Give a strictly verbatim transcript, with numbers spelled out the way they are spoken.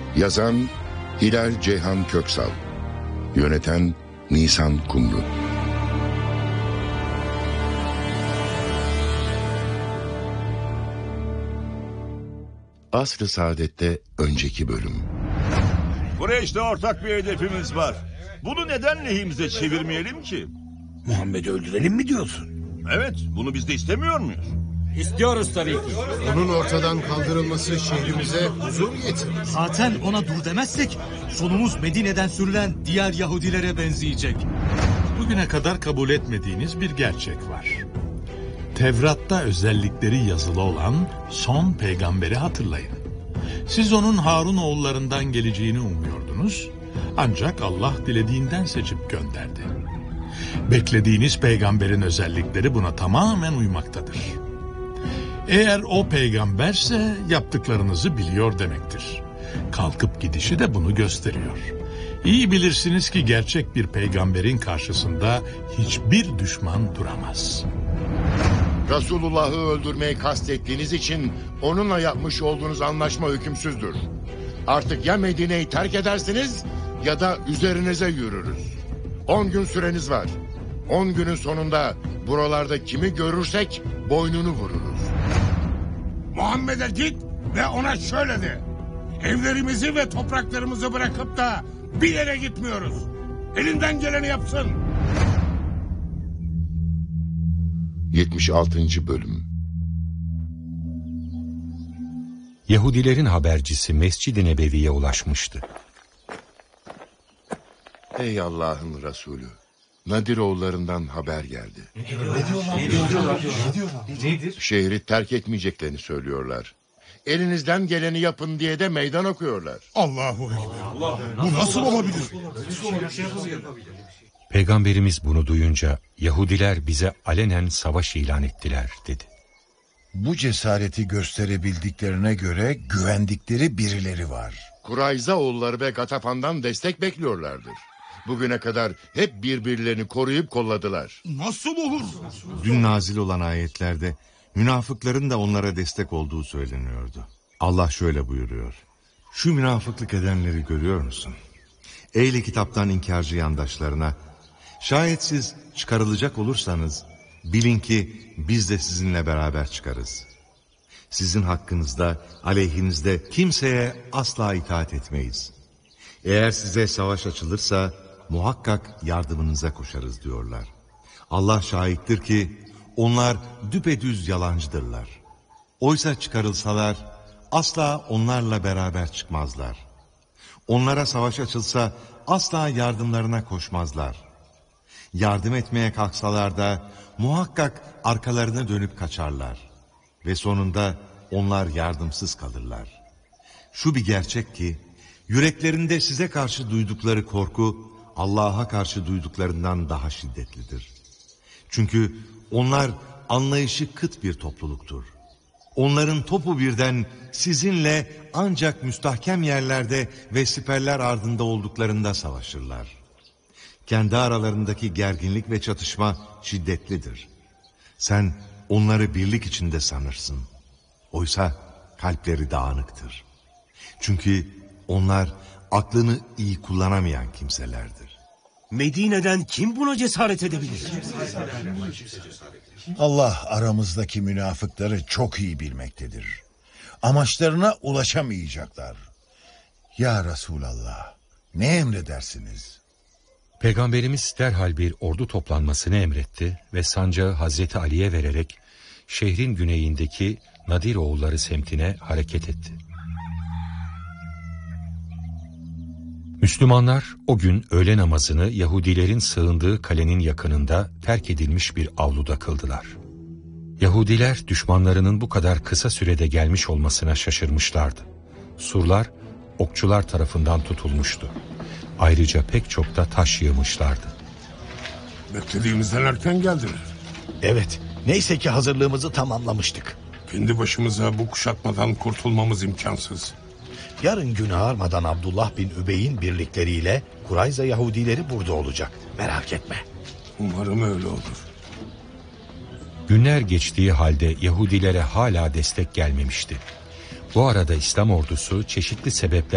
Yazan Hilal Ceyhan Köksal. Yöneten Nisan Kumru. Asr-ı Saadet'te önceki bölüm. Kureyş'te ortak bir hedefimiz var. Bunu neden lehimize çevirmeyelim ki? Muhammed'i öldürelim mi diyorsun? Evet, bunu biz de istemiyor muyuz? İstiyoruz tabii ki. Onun ortadan kaldırılması şehrimize huzur getirir. Zaten ona dur demezsek sonumuz Medine'den sürülen diğer Yahudilere benzeyecek. Bugüne kadar kabul etmediğiniz bir gerçek var. Tevrat'ta özellikleri yazılı olan son peygamberi hatırlayın. Siz onun Harun oğullarından geleceğini umuyordunuz. Ancak Allah dilediğinden seçip gönderdi. Beklediğiniz peygamberin özellikleri buna tamamen uymaktadır. Eğer o peygamberse yaptıklarınızı biliyor demektir. Kalkıp gidişi de bunu gösteriyor. İyi bilirsiniz ki gerçek bir peygamberin karşısında hiçbir düşman duramaz. Resulullah'ı öldürmeyi kastettiğiniz için onunla yapmış olduğunuz anlaşma hükümsüzdür. Artık ya Medine'yi terk edersiniz ya da üzerinize yürürüz. On gün süreniz var. On günün sonunda buralarda kimi görürsek boynunu vururuz. Muhammed'e git ve ona şöyle de: evlerimizi ve topraklarımızı bırakıp da bir yere gitmiyoruz. Elinden geleni yapsın. yetmiş altıncı bölüm. Yahudilerin habercisi Mescid-i Nebevi'ye ulaşmıştı. Ey Allah'ın Resulü, Nadiroğullarından haber geldi. Ne diyorlar? Ne diyorlar? Nedir? Şehri terk etmeyeceklerini söylüyorlar. Elinizden geleni yapın diye de meydan okuyorlar. Allahu Ekber. Bu nasıl olabilir? Peygamberimiz bunu duyunca Yahudiler bize alenen savaş ilan ettiler dedi. Bu cesareti gösterebildiklerine göre güvendikleri birileri var. Kurayza oğulları ve Gatafan'dan destek bekliyorlardır. Bugüne kadar hep birbirlerini koruyup kolladılar. Nasıl olur? Dün nazil olan ayetlerde münafıkların da onlara destek olduğu söyleniyordu. Allah şöyle buyuruyor: şu münafıklık edenleri görüyor musun? Ehli kitaptan inkarcı yandaşlarına, şayet siz çıkarılacak olursanız bilin ki biz de sizinle beraber çıkarız. Sizin hakkınızda, aleyhinizde kimseye asla itaat etmeyiz. Eğer size savaş açılırsa muhakkak yardımınıza koşarız diyorlar. Allah şahittir ki onlar düpedüz yalancıdırlar. Oysa çıkarılsalar asla onlarla beraber çıkmazlar. Onlara savaş açılsa asla yardımlarına koşmazlar. Yardım etmeye kalksalar da muhakkak arkalarına dönüp kaçarlar. Ve sonunda onlar yardımsız kalırlar. Şu bir gerçek ki yüreklerinde size karşı duydukları korku Allah'a karşı duyduklarından daha şiddetlidir. Çünkü onlar anlayışı kıt bir topluluktur. Onların topu birden sizinle ancak müstahkem yerlerde ve siperler ardında olduklarında savaşırlar. Kendi aralarındaki gerginlik ve çatışma şiddetlidir. Sen onları birlik içinde sanırsın. Oysa kalpleri dağınıktır. Çünkü onlar aklını iyi kullanamayan kimselerdir. Medine'den kim buna cesaret edebilir? Allah aramızdaki münafıkları çok iyi bilmektedir. Amaçlarına ulaşamayacaklar. Ya Resulallah, ne emredersiniz? Peygamberimiz derhal bir ordu toplanmasını emretti ve sancağı Hazreti Ali'ye vererek şehrin güneyindeki Nadiroğulları semtine hareket etti. Müslümanlar o gün öğle namazını Yahudilerin sığındığı kalenin yakınında terk edilmiş bir avluda kıldılar. Yahudiler düşmanlarının bu kadar kısa sürede gelmiş olmasına şaşırmışlardı. Surlar okçular tarafından tutulmuştu. Ayrıca pek çok da taş yığmışlardı. Beklediğimizden erken geldiler. Evet, neyse ki hazırlığımızı tamamlamıştık. Kendi başımıza bu kuşatmadan kurtulmamız imkansız. Yarın gün ağarmadan Abdullah bin Übey'in birlikleriyle Kurayza Yahudileri burada olacak. Merak etme. Umarım öyle olur. Günler geçtiği halde Yahudilere hala destek gelmemişti. Bu arada İslam ordusu çeşitli sebepler